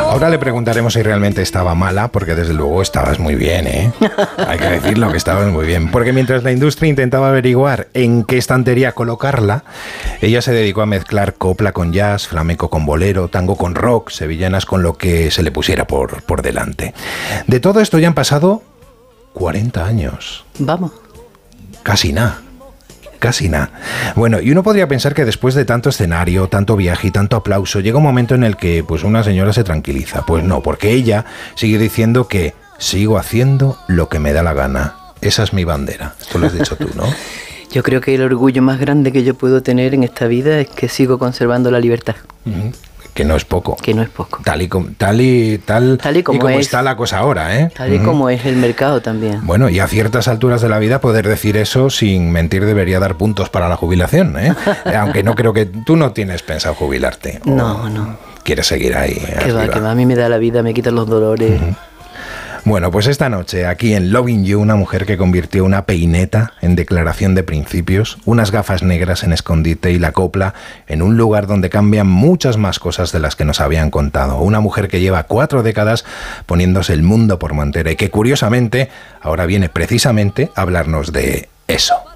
Ahora le preguntaremos si realmente estaba mala, porque desde luego estabas muy bien, ¿eh? Hay que decirlo, que estabas muy bien. Porque mientras la industria intentaba averiguar en qué estantería colocarla, ella se dedicó a mezclar copla con jazz, flamenco con bolero, tango con rock, sevillanas con lo que se le pusiera por delante. De todo esto ya han pasado 40 años. Vamos. Casi nada. Casi nada. Bueno, y uno podría pensar que después de tanto escenario, tanto viaje y tanto aplauso, llega un momento en el que pues una señora se tranquiliza. Pues no, porque ella sigue diciendo que sigo haciendo lo que me da la gana. Esa es mi bandera. Esto lo has dicho tú, ¿no? Yo creo que el orgullo más grande que yo puedo tener en esta vida es que sigo conservando la libertad. Uh-huh. Que no es poco. Que no es poco. Tal y como está la cosa ahora, ¿eh? Tal y como es el mercado también. Bueno, y a ciertas alturas de la vida poder decir eso sin mentir debería dar puntos para la jubilación, ¿eh? Aunque no creo que... Tú no tienes pensado jubilarte. No. ¿Quieres seguir ahí? Que va, a mí me da la vida, me quitan los dolores. Uh-huh. Bueno, pues esta noche, aquí en Loving You, una mujer que convirtió una peineta en declaración de principios, unas gafas negras en escondite y la copla en un lugar donde cambian muchas más cosas de las que nos habían contado. Una mujer que lleva 4 décadas poniéndose el mundo por montera y que, curiosamente, ahora viene precisamente a hablarnos de eso.